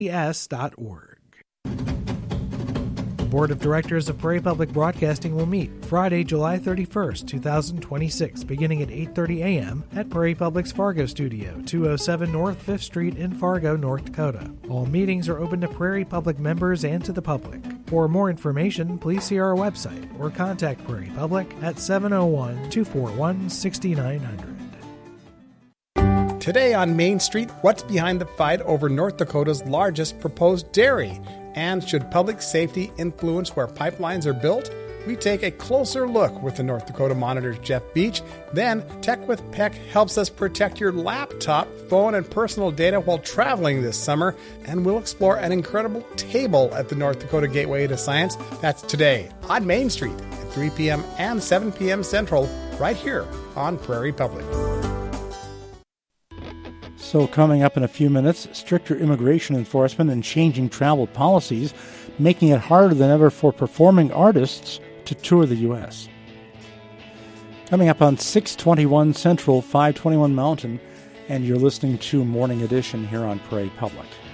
The Board of Directors of Prairie Public Broadcasting will meet Friday, July 31st, 2026, beginning at 8:30 a.m. at Prairie Public's Fargo Studio, 207 North 5th Street in Fargo, North Dakota. All meetings are open to Prairie Public members and to the public. For more information, please see our website or contact Prairie Public at 701-241-6900. Today on Main Street, what's behind the fight over North Dakota's largest proposed dairy? And should public safety influence where pipelines are built? We take a closer look with the North Dakota Monitor's Jeff Beach. Then, Tech with Peck helps us protect your laptop, phone, and personal data while traveling this summer. And we'll explore an incredible table at the North Dakota Gateway to Science. That's today on Main Street at 3 p.m. and 7 p.m. Central, right here on Prairie Public. So coming up in a few minutes, stricter immigration enforcement and changing travel policies, making it harder than ever for performing artists to tour the U.S. Coming up on 621 Central, 521 Mountain, and you're listening to Morning Edition here on Prairie Public.